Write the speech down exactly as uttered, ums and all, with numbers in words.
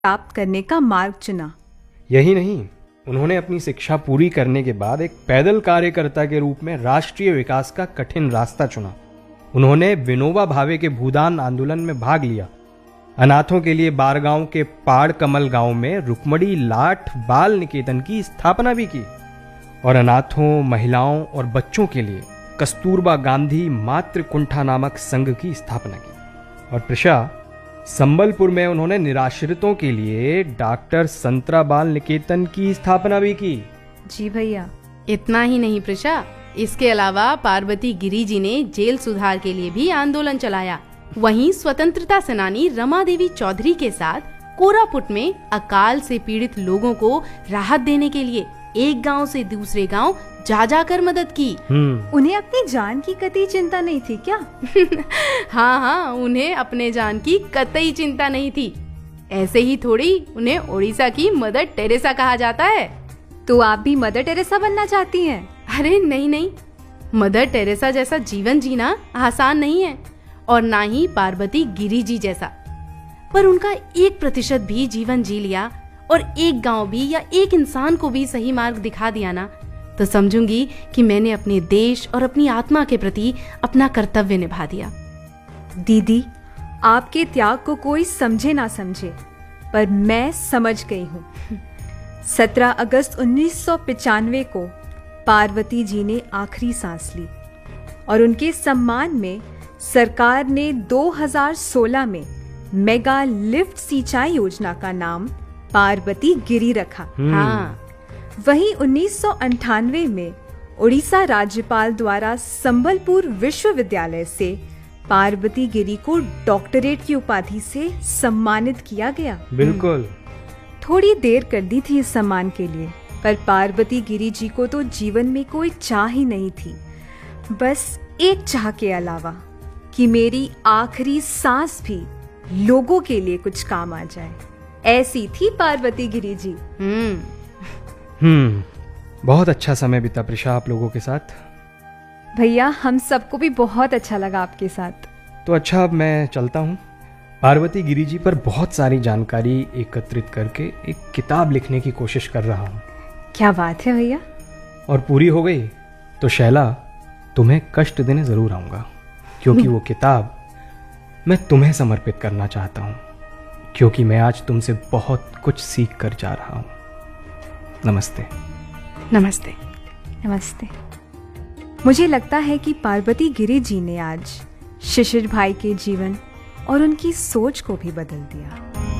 प्राप्त करने का मार्ग चुना। यही नहीं, उन्होंने अपनी शिक्षा पूरी करने के बाद एक पैदल कार्यकर्ता के रूप में राष्ट्रीय विकास का कठिन रास्ता चुना। उन्होंने विनोबा भावे के भूदान आंदोलन में भाग लिया। अनाथों के लिए बारगांव के पाड़ कमल गांव में रुक्मणी लाठ बाल निकेतन की स्थापना भी की और अनाथों, महिलाओं और बच्चों के लिए कस्तूरबा गांधी मातृ कुंठा नामक संघ की स्थापना की। और प्रशा, संबलपुर में उन्होंने निराश्रितों के लिए डॉक्टर संतरा बाल निकेतन की स्थापना भी की। जी भैया। इतना ही नहीं प्रशा, इसके अलावा पार्वती गिरी जी ने जेल सुधार के लिए भी आंदोलन चलाया। वहीं स्वतंत्रता सेनानी रमा देवी चौधरी के साथ कोरापुट में अकाल से पीड़ित लोगों को राहत देने के लिए एक गांव से दूसरे गांव जा जाकर मदद की। उन्हें अपनी जान की कतई चिंता नहीं थी क्या? हाँ हाँ, उन्हें अपने जान की कतई चिंता नहीं थी। ऐसे ही थोड़ी उन्हें उड़ीसा की मदर टेरेसा कहा जाता है। तो आप भी मदर टेरेसा बनना चाहती हैं? अरे नहीं नहीं, मदर टेरेसा जैसा जीवन जीना आसान नहीं है और ना ही पार्वती गिरी जी जैसा। पर उनका एक प्रतिशत भी जीवन जी लिया और एक गांव भी या एक इंसान को भी सही मार्ग दिखा दिया ना, तो समझूंगी कि मैंने अपने देश और अपनी आत्मा के प्रति अपना कर्तव्य निभा दिया। दीदी, आपके त्याग को कोई समझे ना समझे, पर मैं समझ गई हूँ। सत्रह अगस्त उन्नीस सौ पचानवे को पार्वती जी ने आखिरी सांस ली और उनके सम्मान में सरकार ने दो हज़ार सोलह में मेगा लिफ्ट सिंचाई योजना का नाम पार्वती गिरी रखा। हाँ। वहीं उन्नीस सौ अंठानवे में उड़ीसा राज्यपाल द्वारा संबलपुर विश्वविद्यालय से पार्वती गिरी को डॉक्टरेट की उपाधि से सम्मानित किया गया। बिल्कुल। थोड़ी देर कर दी थी इस सम्मान के लिए, पर पार्वती गिरी जी को तो जीवन में कोई चाह ही नहीं थी, बस एक चाह के अलावा कि मेरी आखिरी सांस भी लोगों के लिए कुछ काम आ जाए। ऐसी थी पार्वती गिरी जी। हम्म हम्म बहुत अच्छा समय बीता प्रशा आप लोगों के साथ। भैया, हम सबको भी बहुत अच्छा लगा आपके साथ। तो अच्छा, अब मैं चलता हूँ। पार्वती गिरी जी पर बहुत सारी जानकारी एकत्रित करके एक किताब लिखने की कोशिश कर रहा हूँ। क्या बात है भैया। और पूरी हो गई तो शैला, तुम्हें कष्ट देने जरूर आऊंगा, क्योंकि वो किताब मैं तुम्हें समर्पित करना चाहता हूँ, क्योंकि मैं आज तुमसे बहुत कुछ सीख कर जा रहा हूँ। नमस्ते। नमस्ते। नमस्ते। मुझे लगता है कि पार्वती गिरी जी ने आज शिशिर भाई के जीवन और उनकी सोच को भी बदल दिया।